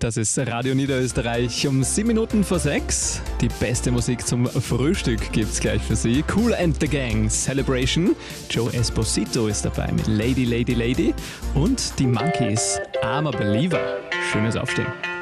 Das ist Radio Niederösterreich um 7 Minuten vor 6. Die beste Musik zum Frühstück gibt's gleich für Sie. Kool and the Gang, Celebration. Joe Esposito ist dabei mit Lady, Lady, Lady. Und die Monkeys, I'm a Believer. Schönes Aufstehen.